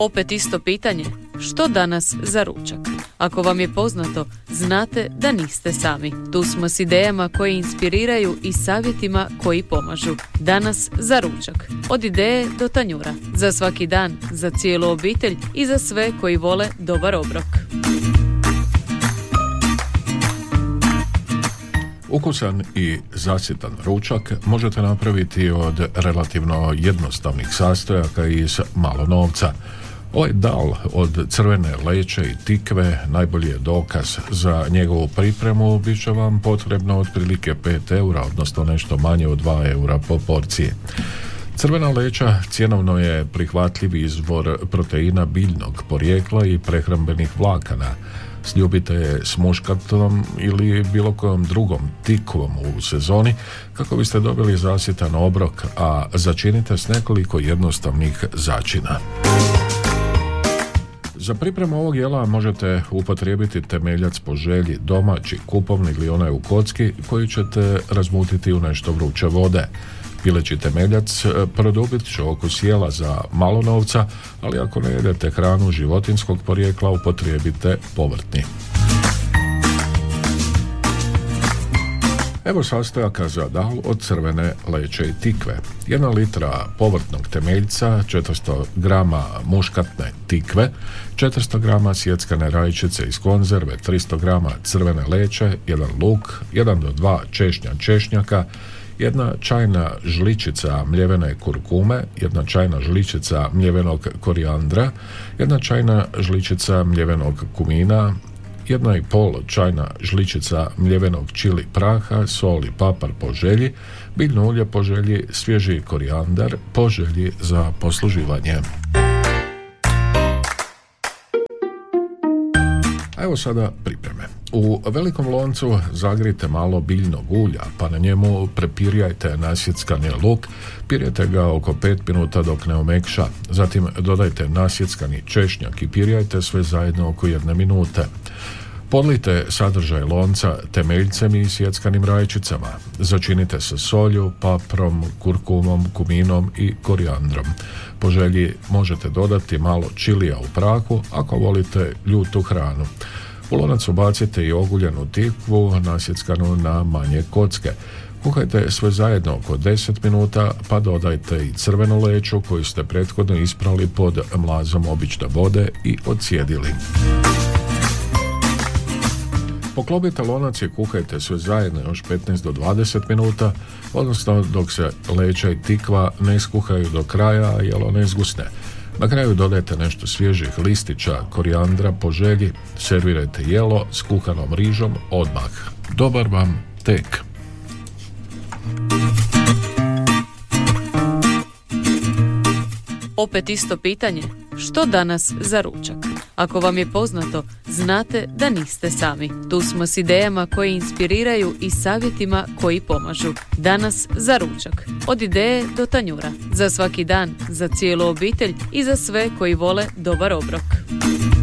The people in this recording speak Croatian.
Opet isto pitanje, što danas za ručak? Ako vam je poznato, znate da niste sami. Tu smo s idejama koje inspiriraju i savjetima koji pomažu. Danas za ručak. Od ideje do tanjura. Za svaki dan, za cijelu obitelj i za sve koji vole dobar obrok. Ukusan i zasitan ručak možete napraviti od relativno jednostavnih sastojaka iz malo novca. Ovaj dal od crvene leće i tikve najbolji je dokaz. Za njegovu pripremu bit će vam potrebno otprilike 5 eura, odnosno nešto manje od 2 eura po porciji. Crvena leća cjenovno je prihvatljiv izvor proteina biljnog porijekla i prehrambenih vlakana. Sljubite je s muškatom ili bilo kojom drugom tikvom u sezoni kako biste dobili zasitan obrok, a začinite s nekoliko jednostavnih začina. Za pripremu ovog jela možete upotrijebiti temeljac po želji, domaći, kupovni ili onaj u kocki koji ćete razmutiti u nešto vruće vode. Pileći temeljac produbit će okus jela za malo novca, ali ako ne jedete hranu životinjskog porijekla, upotrijebite povrtni. Evo sastojaka za dal od crvene leće i tikve. 1 litra povrtnog temeljca, 400 grama muškatne tikve, 400 grama sjeckane rajčice iz konzerve, 300 grama crvene leće, 1 luk, 1 do 2 češnja češnjaka, 1 čajna žličica mljevene kurkume, 1 čajna žličica mljevenog korijandra, 1 čajna žličica mljevenog kumina, 1,5 čajna žličica mljevenog čili praha, sol i papar po želji, biljno ulje po želji, svježi korijandar po želji za posluživanje. A evo sada pripreme. U velikom loncu zagrijte malo biljnog ulja, pa na njemu prepirjajte nasjeckani luk, pirjajte ga oko 5 minuta dok ne omekša. Zatim dodajte nasjeckani češnjak i pirjajte sve zajedno oko 1 minute. Podlijte sadržaj lonca temeljcem i sjeckanim rajčicama. Začinite sa solju, paprom, kurkumom, kuminom i korijandrom. Po želji možete dodati malo čilija u prahu ako volite ljutu hranu. U lonac ubacite i oguljenu tikvu nasjeckanu na manje kocke. Kuhajte sve zajedno oko 10 minuta, pa dodajte i crvenu leću koju ste prethodno isprali pod mlazom obične vode i odsjedili. Poklopite lonac i kuhajte sve zajedno još 15 do 20 minuta, odnosno dok se leća i tikva ne skuhaju do kraja, a jelo ne izgusne. Na kraju dodajte nešto svježih listića korijandra po želji, servirajte jelo s kuhanom rižom odmah. Dobar vam tek! Opet isto pitanje, što danas za ručak? Ako vam je poznato, znate da niste sami. Tu smo s idejama koje inspiriraju i savjetima koji pomažu. Danas za ručak. Od ideje do tanjura. Za svaki dan, za cijelu obitelj i za sve koji vole dobar obrok.